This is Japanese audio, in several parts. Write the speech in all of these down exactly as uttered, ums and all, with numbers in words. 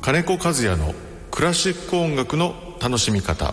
金子和也のクラシック音楽の楽しみ方。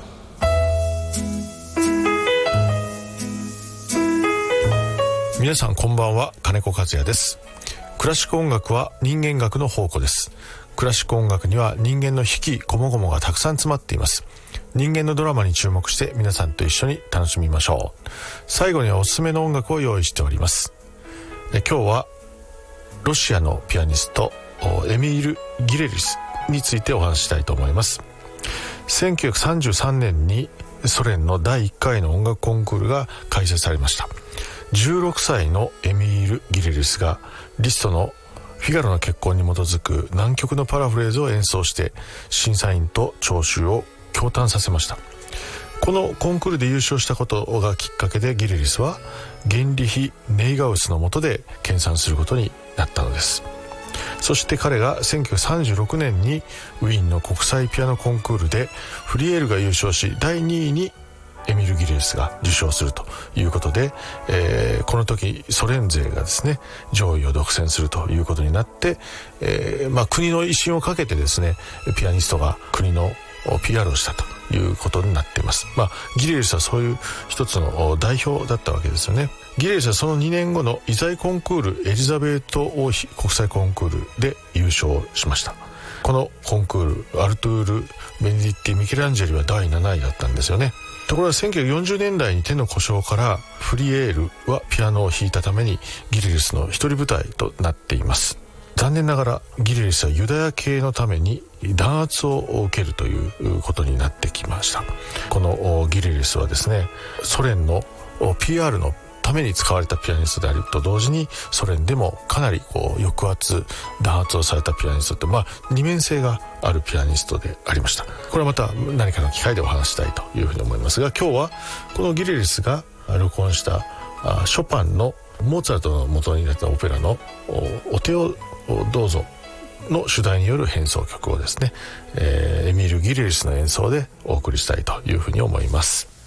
皆さんこんばんは、金子和也です。クラシック音楽は人間学の宝庫です。クラシック音楽には人間の悲喜こもごもがたくさん詰まっています。人間のドラマに注目して皆さんと一緒に楽しみましょう。最後にはおすすめの音楽を用意しております。え今日はロシアのピアニストエミール・ギレリスについてお話ししたいと思います。せんきゅうひゃくさんじゅうさんねんにソ連のだいいっかいの音楽コンクールが開催されました。じゅうろくさいのエミール・ギレリスがリストのフィガロの結婚に基づく難曲のパラフレーズを演奏して審査員と聴衆を驚嘆させました。このコンクールで優勝したことがきっかけでギレリスはゲンリヒ・ネイガウスの下で研鑽することになったのです。そして彼がせんきゅうひゃくさんじゅうろくねんにウィーンの国際ピアノコンクールでフリエールが優勝しだいにいにエミール・ギレリスが受賞するということで、えー、この時ソ連勢がですね上位を独占するということになって、えーまあ、国の威信をかけてですねピアニストが国の ピーアール をしたということになっています。まあ、ギレリスはそういう一つの代表だったわけですよね。ギレリスはそのにねんごの遺財コンクールエリザベート王妃国際コンクールで優勝しました。このコンクールアルトゥール・ベネディッティ・ミケランジェリはだいなないだったんですよね。ところがせんきゅうひゃくよんじゅうねんだいに手の故障からフリエールはピアノを弾いたためにギレリスの一人舞台となっています。残念ながらギレリスはユダヤ系のために弾圧を受けるということになってきました。このギレリスはですねソ連の ピーアール のために使われたピアニストであると同時にソ連でもかなりこう抑圧弾圧をされたピアニストって、まあ、二面性があるピアニストでありました。これはまた何かの機会でお話したいというふうに思いますが、今日はこのギレリスが録音したショパンのモーツァルトの元になったオペラのお手をどうぞの主題による変奏曲をですね、えー、エミール・ギレリスの演奏でお送りしたいというふうに思います。